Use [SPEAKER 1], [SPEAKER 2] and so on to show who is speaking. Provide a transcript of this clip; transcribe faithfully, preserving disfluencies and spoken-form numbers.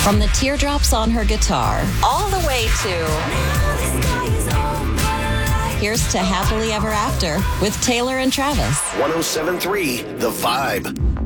[SPEAKER 1] From the teardrops on her guitar, all the way to... Here's to Happily Ever After with Taylor and Travis.
[SPEAKER 2] one oh seven point three The Vibe.